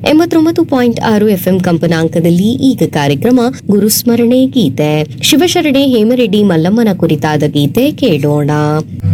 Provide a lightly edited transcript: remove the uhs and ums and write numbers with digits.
89.6 FM ಕಂಪನಾಂಕದಲ್ಲಿ ಈಗ ಕಾರ್ಯಕ್ರಮ ಗುರುಸ್ಮರಣೆ ಗೀತೆ. ಶಿವಶರಣೆ ಹೇಮರೆಡ್ಡಿ ಮಲ್ಲಮ್ಮನ ಕುರಿತಾದ ಗೀತೆ ಕೇಳೋಣ.